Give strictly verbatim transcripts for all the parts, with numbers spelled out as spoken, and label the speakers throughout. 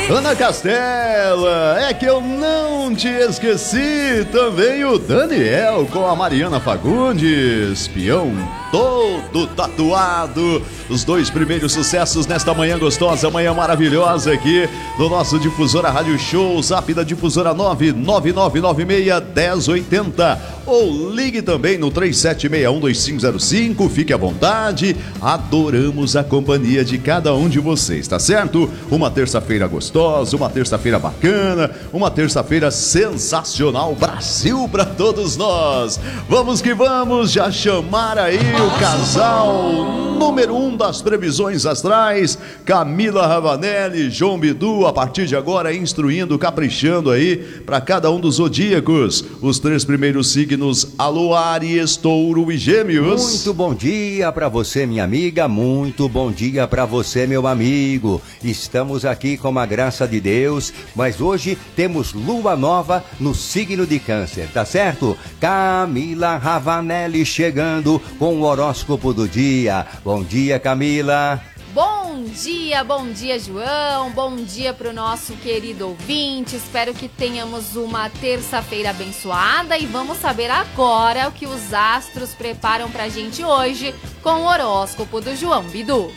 Speaker 1: Ana Castela, é que eu não te esqueci. Também o Daniel com a Mariana Fagundes, peão todo tatuado. Os dois primeiros sucessos nesta manhã gostosa, manhã maravilhosa aqui do nosso Difusora Rádio Show. Zap da Difusora nove nove nove nove seis um zero oito zero ou ligue também no três sete seis um dois cinco zero cinco. Fique à vontade. Adoramos a companhia de cada um de vocês, tá certo? Uma terça-feira gostosa, uma terça-feira bacana, uma terça-feira sensacional. Brasil para todos nós. Vamos que vamos, já chamar aí o casal número um das previsões astrais, Camila Ravanelli, João Bidu, a partir de agora instruindo, caprichando aí para cada um dos zodíacos, os três primeiros signos. Alô, Áries, Touro e Gêmeos.
Speaker 2: Muito bom dia para você, minha amiga, muito bom dia para você, meu amigo. Estamos aqui com a graça de Deus, mas hoje temos lua nova no signo de Câncer, tá certo? Camila Ravanelli chegando com o horóscopo do dia. Bom dia, Camila.
Speaker 3: Bom dia, bom dia, João, bom dia para o nosso querido ouvinte. Espero que tenhamos uma terça-feira abençoada e vamos saber agora o que os astros preparam pra gente hoje com o horóscopo do João Bidu.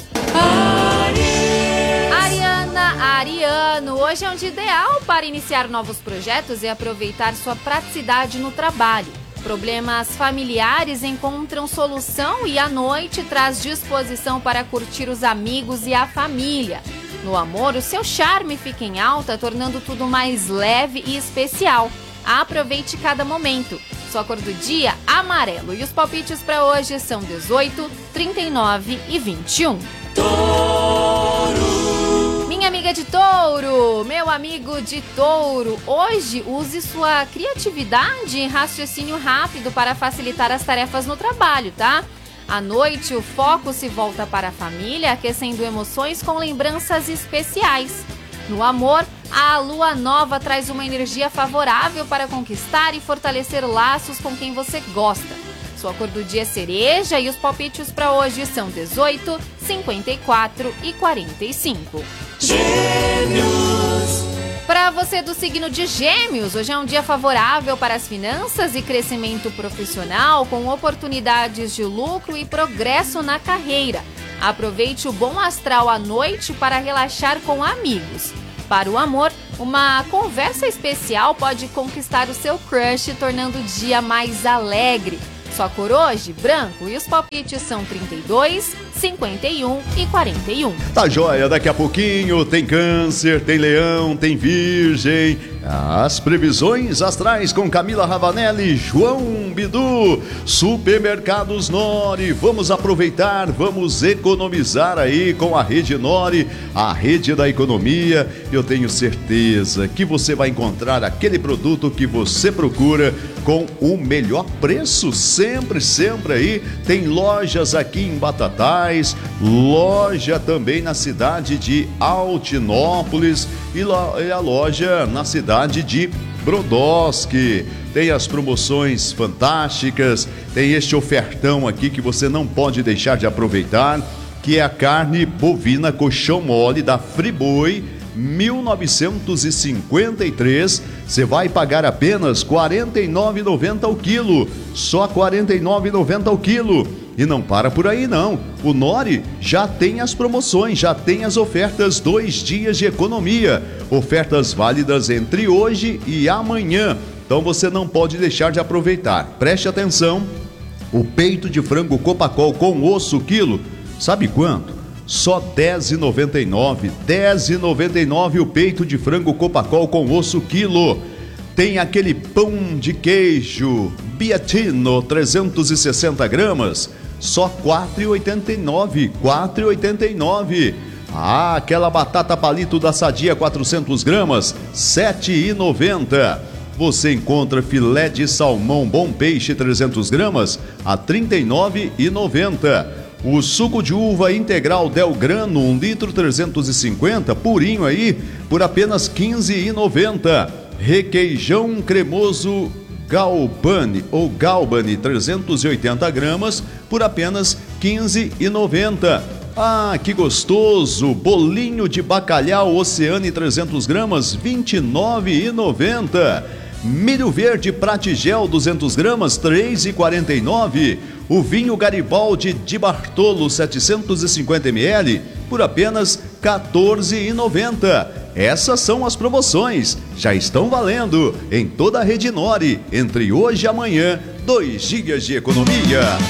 Speaker 3: Ariana, Ariano, hoje é um dia ideal para iniciar novos projetos e aproveitar sua praticidade no trabalho. Problemas familiares encontram solução e a noite traz disposição para curtir os amigos e a família. No amor, o seu charme fica em alta, tornando tudo mais leve e especial. Aproveite cada momento. Sua cor do dia, amarelo. E os palpites para hoje são dezoito, trinta e nove e vinte e um. Minha amiga de touro, meu amigo de touro, hoje use sua criatividade e raciocínio rápido para facilitar as tarefas no trabalho, tá? À noite, o foco se volta para a família, aquecendo emoções com lembranças especiais. No amor, a lua nova traz uma energia favorável para conquistar e fortalecer laços com quem você gosta. Sua cor do dia é cereja e os palpites para hoje são dezoito, cinquenta e quatro e quarenta e cinco. Gêmeos. Para você do signo de Gêmeos, hoje é um dia favorável para as finanças e crescimento profissional, com oportunidades de lucro e progresso na carreira. Aproveite o bom astral à noite para relaxar com amigos. Para o amor, uma conversa especial pode conquistar o seu crush, tornando o dia mais alegre. Sua cor hoje, branco, e os palpites são trinta e dois, cinquenta e um e quarenta e um.
Speaker 1: Tá joia, daqui a pouquinho tem Câncer, tem Leão, tem Virgem. As previsões astrais com Camila Ravanelli, João Bidu. Supermercados Nori, vamos aproveitar, vamos economizar aí com a rede Nori, a rede da economia. Eu tenho certeza que você vai encontrar aquele produto que você procura com o melhor preço, sempre, sempre aí. Tem lojas aqui em Batatais, loja também na cidade de Altinópolis e a loja na cidade de Brodowski. Tem as promoções fantásticas, tem este ofertão aqui que você não pode deixar de aproveitar, que é a carne bovina colchão mole da Friboi, mil novecentos e cinquenta e três, você vai pagar apenas quarenta e nove reais e noventa centavos ao quilo, só quarenta e nove reais e noventa centavos ao quilo. E não para por aí não, o Nori já tem as promoções, já tem as ofertas, dois dias de economia, ofertas válidas entre hoje e amanhã, então você não pode deixar de aproveitar. Preste atenção, o peito de frango Copacol com osso quilo, sabe quanto? Só dez reais e noventa e nove centavos, dez reais e noventa e nove centavos o peito de frango Copacol com osso quilo. Tem aquele pão de queijo Biatino, trezentos e sessenta gramas, só quatro reais e oitenta e nove centavos, quatro reais e oitenta e nove centavos. Ah, aquela batata palito da Sadia, quatrocentas gramas, sete reais e noventa centavos. Você encontra filé de salmão Bom Peixe, trezentas gramas, a trinta e nove reais e noventa centavos. O suco de uva integral Del Grano, um litro, trezentos e cinquenta, purinho aí, por apenas quinze reais e noventa centavos. Requeijão cremoso Galbani ou Galbani, trezentas e oitenta gramas, por apenas quinze reais e noventa centavos. Ah, que gostoso! Bolinho de bacalhau Oceane trezentos gramas, vinte e nove reais e noventa centavos. Milho verde Pratigel duzentos gramas, três reais e quarenta e nove centavos. O vinho Garibaldi de Bartolo setecentos e cinquenta mililitros por apenas quatorze reais e noventa centavos. Essas são as promoções. Já estão valendo em toda a rede Nori entre hoje e amanhã. Dois dias de economia.